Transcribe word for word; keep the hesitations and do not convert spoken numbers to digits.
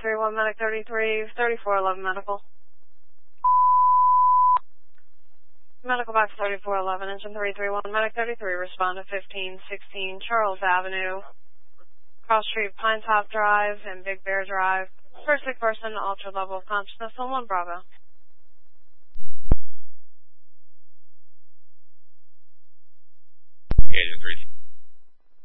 three one, Medic thirty-three, thirty-four eleven Medical. Medical box thirty-four eleven, engine three three one, Medic thirty-three, respond to fifteen sixteen Charles Avenue, Cross Street, Pine Top Drive, and Big Bear Drive. First sick person, ultra level of consciousness on one Bravo. Agent three.